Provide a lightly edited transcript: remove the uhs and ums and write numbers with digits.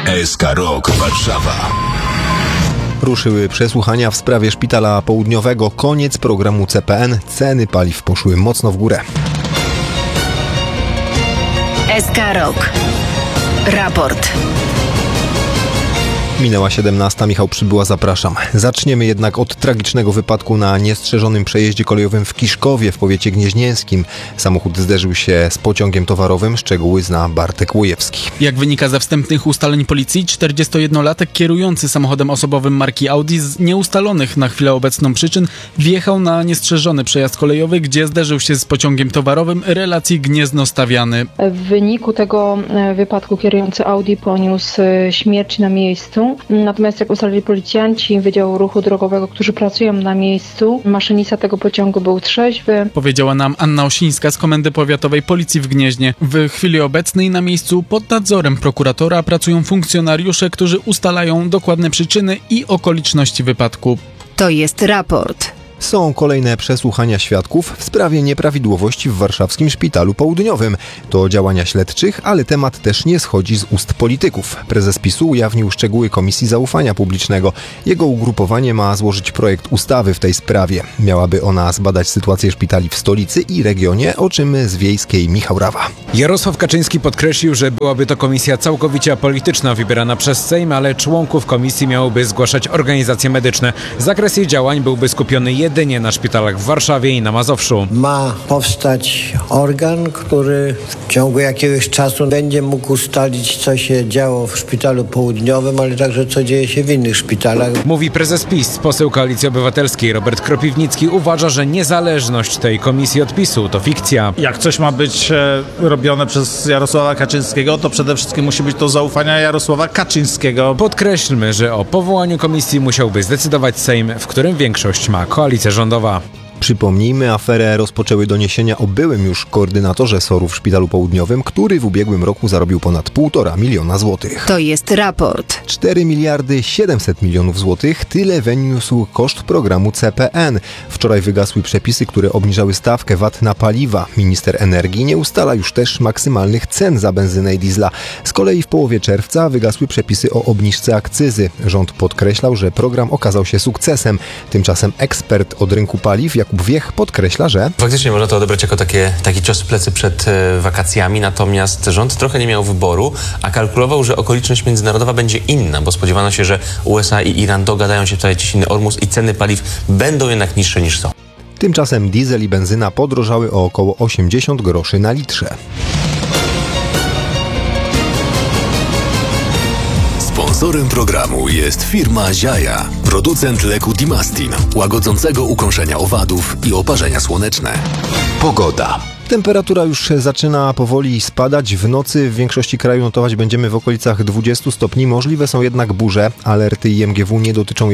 SK Rok Warszawa. Ruszyły przesłuchania w sprawie Szpitala Południowego. Koniec programu CPN. Ceny paliw poszły mocno w górę. SK Rok. Raport. Minęła 17. Michał Przybyła, zapraszam. Zaczniemy jednak od tragicznego wypadku na niestrzeżonym przejeździe kolejowym w Kiszkowie w powiecie gnieźnieńskim. Samochód zderzył się z pociągiem towarowym. Szczegóły zna Bartek Łojewski. Jak wynika ze wstępnych ustaleń policji, 41-latek kierujący samochodem osobowym marki Audi z nieustalonych na chwilę obecną przyczyn wjechał na niestrzeżony przejazd kolejowy, gdzie zderzył się z pociągiem towarowym relacji Gniezno-Stawiany. W wyniku tego wypadku kierujący Audi poniósł śmierć na miejscu. Natomiast jak ustalili policjanci Wydziału Ruchu Drogowego, którzy pracują na miejscu, maszynista tego pociągu był trzeźwy. Powiedziała nam Anna Osińska z Komendy Powiatowej Policji w Gnieźnie. W chwili obecnej na miejscu pod nadzorem prokuratora pracują funkcjonariusze, którzy ustalają dokładne przyczyny i okoliczności wypadku. To jest raport. Są kolejne przesłuchania świadków w sprawie nieprawidłowości w warszawskim Szpitalu Południowym. To działania śledczych, ale temat też nie schodzi z ust polityków. Prezes PiS-u ujawnił szczegóły Komisji Zaufania Publicznego. Jego ugrupowanie ma złożyć projekt ustawy w tej sprawie. Miałaby ona zbadać sytuację szpitali w stolicy i regionie, o czym z Wiejskiej Michał Rawa. Jarosław Kaczyński podkreślił, że byłaby to komisja całkowicie apolityczna wybierana przez Sejm, ale członków komisji miałyby zgłaszać organizacje medyczne. Zakres jej działań byłby skupiony jedynie na szpitalach w Warszawie i na Mazowszu. Ma powstać organ, który w ciągu jakiegoś czasu będzie mógł ustalić, co się działo w Szpitalu Południowym, ale także co dzieje się w innych szpitalach. Mówi prezes PiS. Poseł Koalicji Obywatelskiej Robert Kropiwnicki uważa, że niezależność tej komisji od PiS-u to fikcja. Jak coś ma być robione przez Jarosława Kaczyńskiego, to przede wszystkim musi być to zaufania Jarosława Kaczyńskiego. Podkreślmy, że o powołaniu komisji musiałby zdecydować Sejm, w którym większość ma koalicja rządowa. Przypomnijmy, aferę rozpoczęły doniesienia o byłym już koordynatorze SOR-u w Szpitalu Południowym, który w ubiegłym roku zarobił ponad 1,5 miliona złotych. To jest raport. 4 miliardy 700 milionów złotych, tyle wyniósł koszt programu CPN. Wczoraj wygasły przepisy, które obniżały stawkę VAT na paliwa. Minister energii nie ustala już też maksymalnych cen za benzynę i diesla. Z kolei w połowie czerwca wygasły przepisy o obniżce akcyzy. Rząd podkreślał, że program okazał się sukcesem. Tymczasem ekspert od rynku paliw Jakub Wiech podkreśla, że faktycznie można to odebrać jako taki cios w plecy przed wakacjami, natomiast rząd trochę nie miał wyboru, a kalkulował, że okoliczność międzynarodowa będzie inna, bo spodziewano się, że USA i Iran dogadają się w sprawie cieśniny Ormus i ceny paliw będą jednak niższe niż są. Tymczasem diesel i benzyna podrożały o około 80 groszy na litrze. Sponsorem programu jest firma Ziaja, producent leku Dimastin, łagodzącego ukąszenia owadów i oparzenia słoneczne. Pogoda. Temperatura już zaczyna powoli spadać. W nocy w większości kraju notować będziemy w okolicach 20 stopni. Możliwe są jednak burze. Alerty IMGW nie dotyczą